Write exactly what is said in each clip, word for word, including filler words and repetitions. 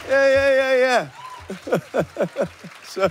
Ja, ja, ja, ja. Så...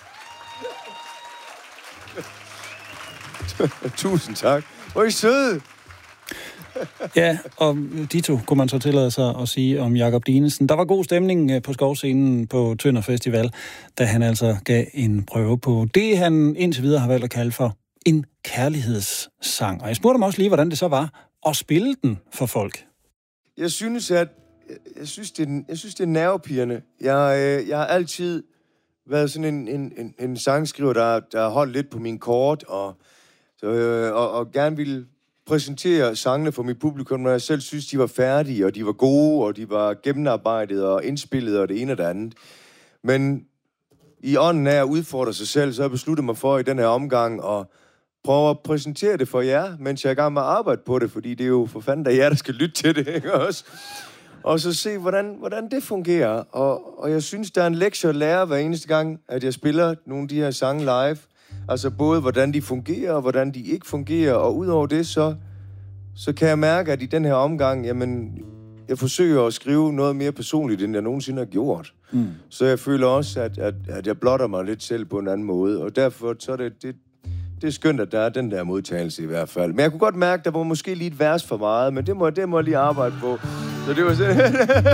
Tusind tak. Hvor er I søde. Ja, og de to kunne man så tillade sig at sige om Jakob Dinesen. Der var god stemning på Skovscenen på Tønder Festival, da han altså gav en prøve på det, han indtil videre har valgt at kalde for en kærlighedssang. Og jeg spurgte ham også lige, hvordan det så var at spille den for folk. Jeg synes, at jeg synes, det er, jeg synes, det er nervepirrende. Jeg, jeg har altid været sådan en, en, en, en sangskriver, der, der har holdt lidt på min kort, og, øh, og, og gerne ville præsentere sangene for mit publikum, når jeg selv synes, de var færdige, og de var gode, og de var gennemarbejdet og indspillet, og det ene og det andet. Men i ånden af at udfordre sig selv, så har jeg besluttet mig for i den her omgang at prøve at præsentere det for jer, mens jeg er i gang med at arbejde på det, fordi det er jo for fanden, der er jer, der skal lytte til det, ikke også? Og så se, hvordan, hvordan det fungerer. Og, og jeg synes, der er en lektie at lære hver eneste gang, at jeg spiller nogle af de her sange live. Altså både, hvordan de fungerer, og hvordan de ikke fungerer. Og udover det, så, så kan jeg mærke, at i den her omgang, jamen, jeg forsøger at skrive noget mere personligt, end jeg nogensinde har gjort. Mm. Så jeg føler også, at, at, at jeg blotter mig lidt selv på en anden måde. Og derfor så er det, det, det er skønt, at der er den der modtagelse i hvert fald. Men jeg kunne godt mærke, at der var måske lige et vers for meget, men det må, det må jeg lige arbejde på. Så det var sådan...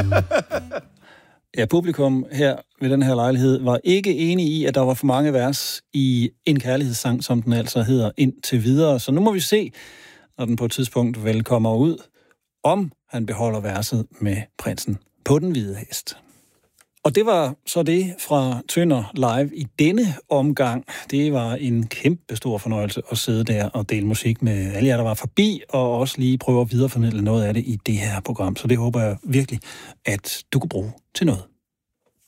Ja, publikum her ved den her lejlighed var ikke enige i, at der var for mange vers i en kærlighedssang, som den altså hedder indtil videre. Så nu må vi se, når den på et tidspunkt vel kommer ud, om han beholder verset med prinsen på den hvide hest. Og det var så det fra Tønder Live i denne omgang. Det var en kæmpe stor fornøjelse at sidde der og dele musik med alle jer, der var forbi, og også lige prøve at videreformidle noget af det i det her program. Så det håber jeg virkelig, at du kunne bruge til noget.